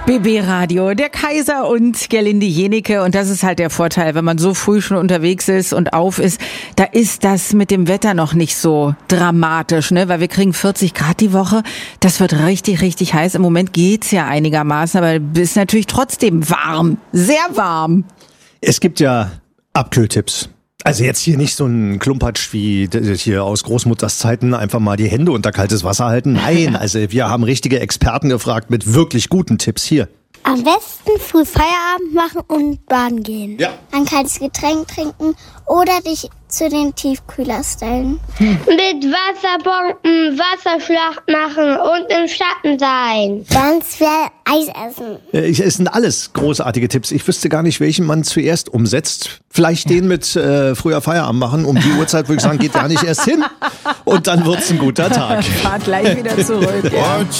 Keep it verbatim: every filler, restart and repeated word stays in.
B B-Radio, der Kaiser und Gerlinde Jenike. Und das ist halt der Vorteil, wenn man so früh schon unterwegs ist und auf ist, da ist das mit dem Wetter noch nicht so dramatisch, ne? Weil wir kriegen vierzig Grad die Woche. Das wird richtig, richtig heiß. Im Moment geht's ja einigermaßen, aber es ist natürlich trotzdem warm. Sehr warm. Es gibt ja Abkühltipps. Also jetzt hier nicht so ein Klumpatsch wie hier aus Großmutters Zeiten, einfach mal die Hände unter kaltes Wasser halten. Nein, also wir haben richtige Experten gefragt mit wirklich guten Tipps hier. Am besten früh Feierabend machen und baden gehen. Ja. Ein kaltes Getränk trinken oder dich zu den Tiefkühler stellen. Hm. Mit Wasserbomben Wasserschlacht machen und im Schatten sein. Ganz viel Eis essen. Es sind alles großartige Tipps. Ich wüsste gar nicht, welchen man zuerst umsetzt. Vielleicht den mit äh, früher Feierabend machen. Um die Uhrzeit würde ich sagen, geht gar nicht erst hin. Und dann wird's ein guter Tag. Fahrt gleich wieder zurück. Ja.